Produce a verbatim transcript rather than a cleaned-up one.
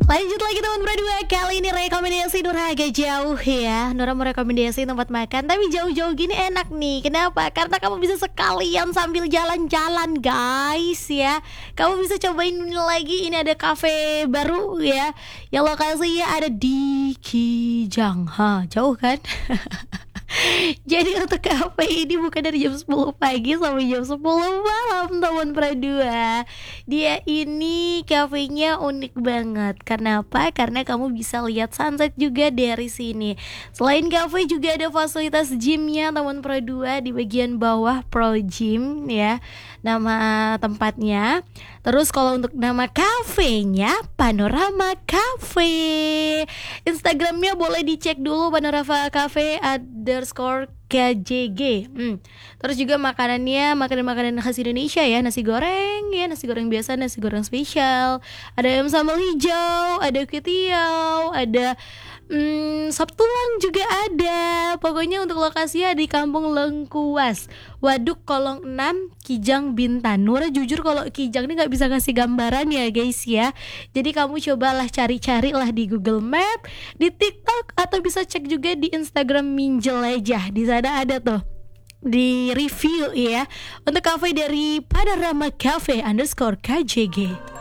Lanjut lagi teman berdua. Kali ini rekomendasi Nura agak jauh ya. Nura mau rekomendasi tempat makan tapi jauh-jauh gini enak nih. Kenapa? Karena kamu bisa sekalian sambil jalan-jalan guys ya. Kamu bisa cobain lagi. Ini ada cafe baru ya, yang lokasinya ada di Kijang. Ha, jauh kan? Jadi untuk kafe ini buka dari jam sepuluh pagi sampai jam sepuluh malam teman berdua. Dia ini kafenya unik banget. Kenapa? Karena kamu bisa lihat sunset juga dari sini. Selain kafe juga ada fasilitas gymnya teman berdua di bagian bawah, Pro Gym ya nama tempatnya. Terus kalau untuk nama kafenya Panorama Cafe. Instagramnya boleh dicek dulu, Panorama Cafe underscore K J G. hmm. Terus juga makanannya makanan-makanan khas Indonesia ya, nasi goreng ya, nasi goreng biasa, nasi goreng spesial, ada ayam sambal hijau, ada ketiau, ada hmm, sop tulang juga ada. Pokoknya untuk lokasinya di Kampung Lengkuas, Waduk Kolong enam, Kijang, Bintan. Nura jujur kalau Kijang ini gak bisa ngasih gambaran ya guys ya. Jadi kamu cobalah cari-cari lah di Google Map, di TikTok, atau bisa cek juga di Instagram Minjel aja. Di sana ada tuh di review ya untuk cafe dari Panorama Cafe underscore K J G.